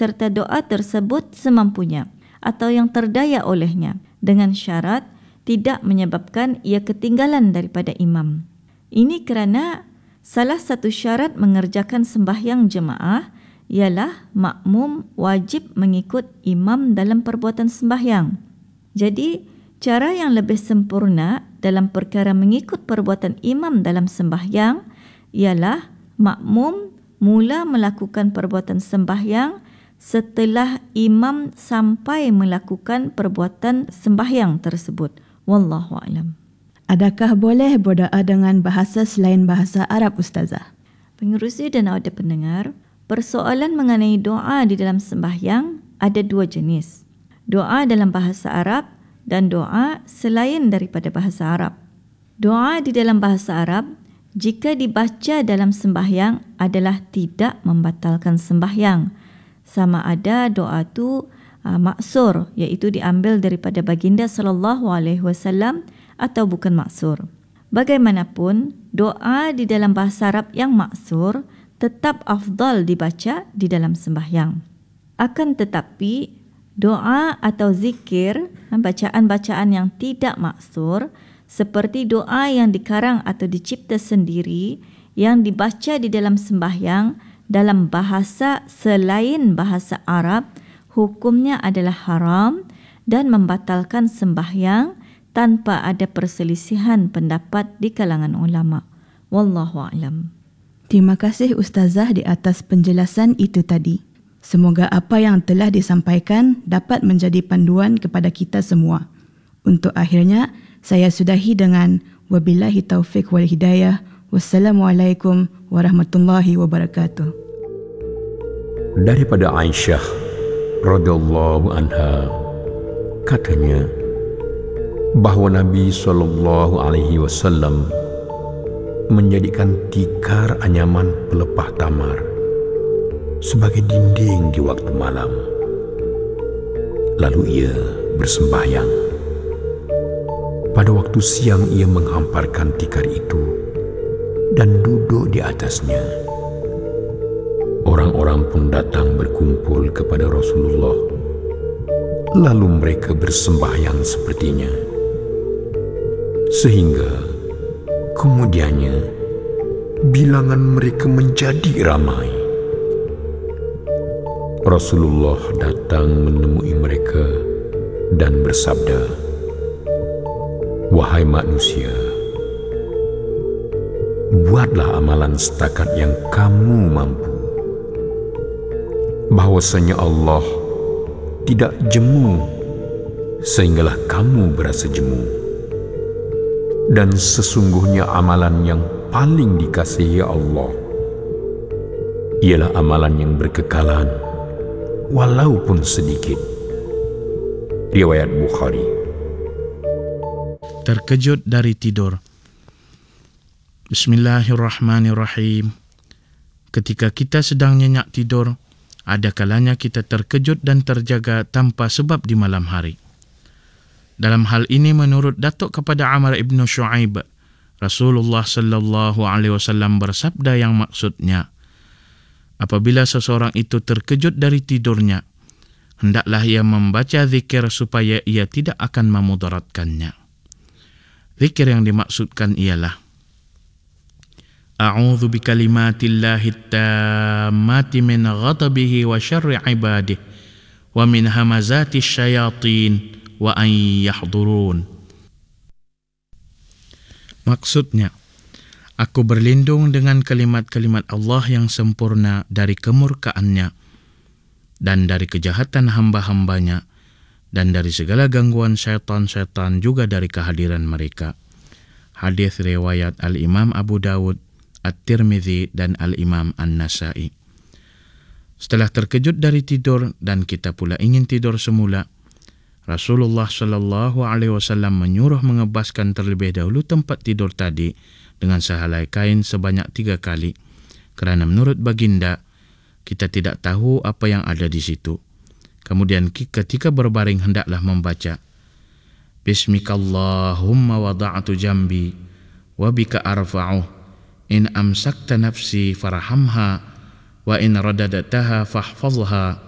serta doa tersebut semampunya atau yang terdaya olehnya, dengan syarat tidak menyebabkan ia ketinggalan daripada imam. Ini kerana salah satu syarat mengerjakan sembahyang jemaah ialah makmum wajib mengikut imam dalam perbuatan sembahyang. Jadi, cara yang lebih sempurna dalam perkara mengikut perbuatan imam dalam sembahyang ialah makmum mula melakukan perbuatan sembahyang setelah imam sampai melakukan perbuatan sembahyang tersebut. Wallahu a'lam. Adakah boleh berdoa dengan bahasa selain bahasa Arab, Ustazah? Pengerusi dan awak pendengar, persoalan mengenai doa di dalam sembahyang ada dua jenis. Doa dalam bahasa Arab dan doa selain daripada bahasa Arab. Doa di dalam bahasa Arab jika dibaca dalam sembahyang adalah tidak membatalkan sembahyang. Sama ada doa tu maksur, iaitu diambil daripada baginda sallallahu alaihi wasallam atau bukan maksur. Bagaimanapun, doa di dalam bahasa Arab yang maksur tetap afdal dibaca di dalam sembahyang. Akan tetapi, doa atau zikir, bacaan-bacaan yang tidak maksur, seperti doa yang dikarang atau dicipta sendiri, yang dibaca di dalam sembahyang dalam bahasa selain bahasa Arab, hukumnya adalah haram dan membatalkan sembahyang tanpa ada perselisihan pendapat di kalangan ulama. Wallahu a'lam. Terima kasih Ustazah di atas penjelasan itu tadi. Semoga apa yang telah disampaikan dapat menjadi panduan kepada kita semua. Untuk akhirnya, saya sudahi dengan wabillahi taufiq wal hidayah. Wassalamualaikum warahmatullahi wabarakatuh. Daripada Aisyah radhiyallahu anha, katanya bahawa Nabi SAW menjadikan tikar anyaman pelepah tamar sebagai dinding di waktu malam. Lalu ia bersembahyang. Pada waktu siang ia menghamparkan tikar itu dan duduk di atasnya. Orang-orang pun datang berkumpul kepada Rasulullah. Lalu mereka bersembahyang sepertinya. Sehingga kemudiannya bilangan mereka menjadi ramai. Rasulullah datang menemui mereka dan bersabda, "Wahai manusia, buatlah amalan setakat yang kamu mampu. Bahwasanya Allah tidak jemu sehinggalah kamu berasa jemu. Dan sesungguhnya amalan yang paling dikasihi Allah ialah amalan yang berkekalan walaupun sedikit." Riwayat Bukhari. Terkejut dari tidur. Bismillahirrahmanirrahim. Ketika kita sedang nyenyak tidur, ada kalanya kita terkejut dan terjaga tanpa sebab di malam hari. Dalam hal ini menurut Datuk kepada Amr ibn Shu'aib, Rasulullah sallallahu alaihi wasallam bersabda yang maksudnya, apabila seseorang itu terkejut dari tidurnya, hendaklah ia membaca zikir supaya ia tidak akan memudaratkannya. Zikir yang dimaksudkan ialah A'udzu bikalimatillahi tammati min ghadabihi wa syarri ibadihi wa min hamazati syayatin wa an yahdurun. Maksudnya, aku berlindung dengan kalimat-kalimat Allah yang sempurna dari kemurkaannya dan dari kejahatan hamba-hambanya dan dari segala gangguan syaitan-syaitan juga dari kehadiran mereka. Hadis riwayat Al-Imam Abu Dawud, At-Tirmidzi dan Al-Imam An-Nasai. Setelah terkejut dari tidur dan kita pula ingin tidur semula, Rasulullah sallallahu alaihi wasallam menyuruh mengebaskan terlebih dahulu tempat tidur tadi dengan sehelai kain sebanyak 3 kali, kerana menurut baginda kita tidak tahu apa yang ada di situ. Kemudian ketika berbaring hendaklah membaca Bismikallahumma wada'tu jambi wa bika arfa'uh in amsakta nafsi farhamha wa in radadataha fahfazha